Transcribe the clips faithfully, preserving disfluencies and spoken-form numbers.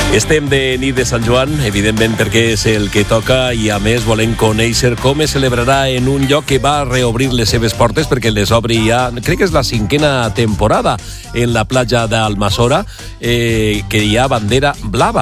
Estem de nit de Sant Joan, evidentment perquè és el que toca, i a més volem conèixer com es celebrarà en un lloc que va reobrir les seves portes, perquè les obri ja, crec que és la cinquena temporada, en la platja d'Almassora, eh, que hi ha bandera blava.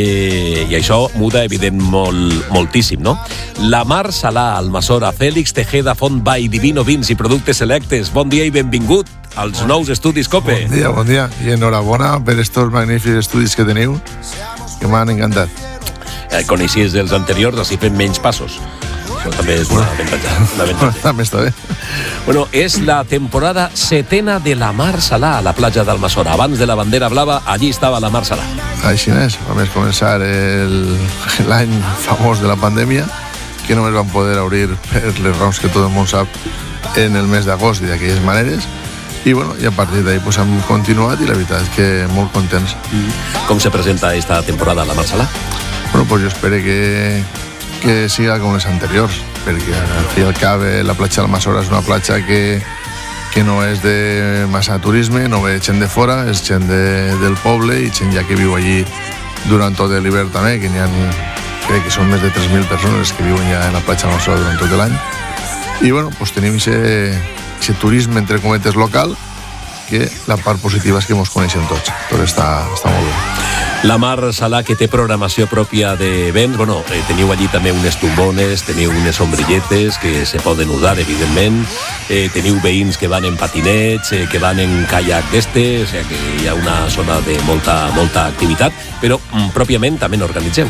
Eh, i això muda evident molt, moltíssim, no? La Mar Salà, Almassora, Fèlix Tejeda, Font Vall, Divino Vins i Productes Selectes. Bon dia i benvingut als nous estudis COPE. Bon dia, bon dia, i enhorabona per estos magnífics estudis que teniu, que m'han encantat. Eh, coneixies els anteriors, així fem menys passos. Això també és una avantatge. Una avantatge. També està bé. Bueno, és la temporada setena de la Mar Salà a la platja d'Almassora. Abans de la bandera blava, allí estava la Mar Salà. Així és, a més començar el, l'any famós de la pandèmia, que només van poder obrir per les raons que tot el món sap en el mes d'agost i d'aquelles maneres. I, bueno, i a partir d'ahí pues, hem continuat i la veritat és que molt contents. Mm. Com se presenta esta temporada a la Mar Salà? Bueno, pues jo espero que, que siga com les anteriors, perquè al fi i al cap la platja d'Almassora és una platja que, que no és de massa turisme, no ve gent de fora, és gent de, del poble i gent ja que viu allí durant tot l'hivern també, que n'hi ha, crec que són més de tres mil persones que viuen ja en la platja d'Almassora durant tot l'any. I, bueno, pues tenim aquest turisme, entre cometes, local, que la part positiva és que ens coneixem tots. Tot està, està molt bé. La Mar Salà, que té programació pròpia d'events, bueno, eh, teniu allí també unes tombones, teniu unes sombrilletes que se poden usar, evidentment, eh, teniu veïns que van en patinets, eh, que van en caiac d'este, o sigui que hi ha una zona de molta, molta activitat, però mm, pròpiament també n'organitzem.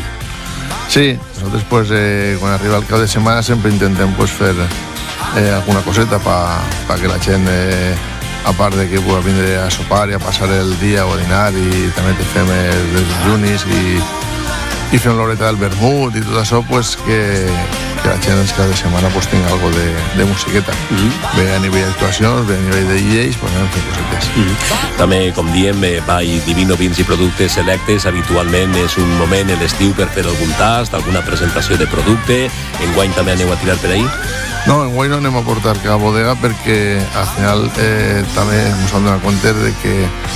Sí, nosaltres pues, eh, quan arriba el cap de setmana sempre intentem pues, fer eh, alguna coseta pa, pa que la gent... Eh, a part de que pugui vindre a sopar i a passar el dia o a dinar, i també te fem els desjunis i, i fem l'horeta del vermut i tot això, pues, que, que la gent cada setmana pues, tingui algo de, de musiqueta. Mm-hmm. Ve a nivell d'actuacions, ve a nivell de D Js, pues anem fent cosetes. Mm-hmm. També, com diem, va i Divino Vins i Productes Selectes, habitualment és un moment a l'estiu per fer algun tast, alguna presentació de producte. Enguany també aneu a tirar per ahí? No, en guai no anem a portar cada bodega perquè al final eh, també ens hem donat compte de que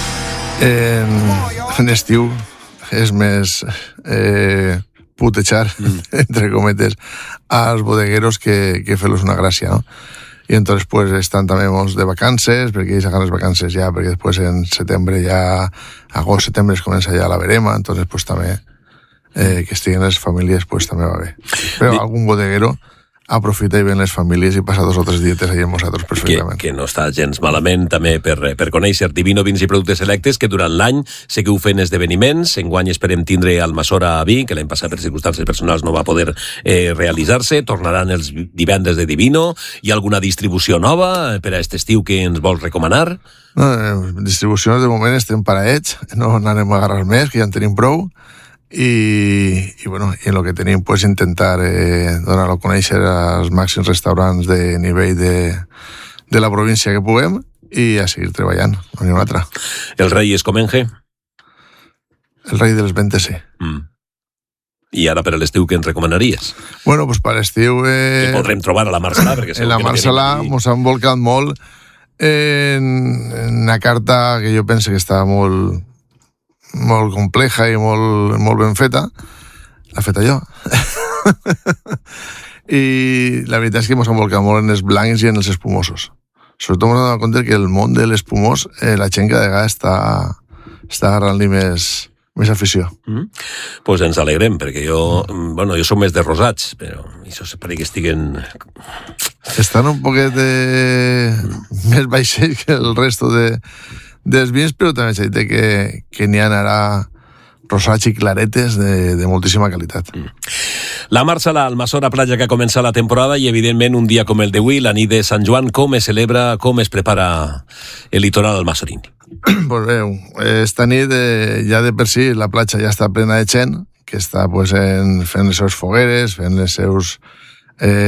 en, en estiu és més eh, putejar, mm. entre cometes, als bodegueros que, que fer-los una gràcia, no? I entonces pues estan també molts de vacances, perquè ells agarren les vacances ja, perquè després en setembre ja, agost, setembre es comença ja la verema, entonces pues també eh, que estiguen les famílies pues també va bé. Però Di... algun bodeguero aprofita i ven les famílies i passa dos o tres dietes allà amb nosaltres perfectament. Que, que no està gens malament també per, per conèixer Divino Vins i Productes Selectes, que durant l'any seguiu fent esdeveniments. Enguany esperem tindre Almassora a vi, que l'any passat per circumstàncies personals no va poder eh, realitzar-se. Tornaran els divendres de Divino. Hi ha alguna distribució nova per a aquest estiu que ens vols recomanar? No, eh, distribucions de moment estem paraets, no n'anem a agarrar més, que ja en tenim prou. I, i, bueno, i en el que tenim pues, intentar eh, donar-lo a conèixer als màxims restaurants de nivell de, de la província que puguem i a seguir treballant, no n'hi ha una altra. El rei és Comenge? El rei dels ventes, sí. Mm. I ara per a l'estiu què ens recomanaries? Bueno, pues per l'estiu... Eh, que podrem trobar a la Mar Salà? En la Mar Salà ens han volcat molt en, en una carta que jo penso que està molt... molt compleja i molt, molt ben feta, l'ha feta jo. I la veritat és que ens hem volcat molt en els blancs i en els espumosos. Sobretot m'he donat compte que el món de l'espumós, eh, la gent cada vegada està, està agarrant-li més, més afició. Mm. Pues ens alegrem, perquè jo, bueno, jo som més de rosats, però això és per que estiguen... Estan un poquet de... més baixets que el resto de... dels vins, però també s'ha dit que, que n'hi ha ara rosats i claretes de, de moltíssima qualitat. Mm. La Mar Salà, Almassora, platja que ha començat la temporada i, evidentment, un dia com el d'avui, la nit de Sant Joan, com es celebra, com es prepara el litoral almassorini? Pues bé, esta nit eh, ja de per si la platja ja està plena de gent, que està pues, en, fent les seves fogueres, fent les seus... Eh,